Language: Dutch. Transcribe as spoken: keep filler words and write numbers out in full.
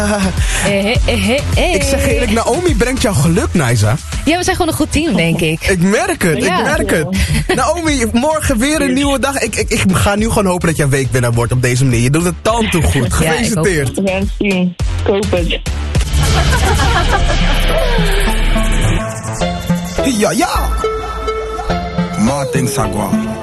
Eh, eh, eh, eh. Ik zeg eerlijk, Naomi brengt jou geluk, Naisa. Ja, we zijn gewoon een goed team, denk ik. Ik merk het, Ja. ik merk het. Naomi, morgen weer een nieuwe dag. Ik, ik, ik ga nu gewoon hopen dat jij weekwinnaar wordt op deze manier. Je doet het tante goed. Gefeliciteerd. We gaan het zien. Ik hoop het. Ja, ja. Martin Sagwa.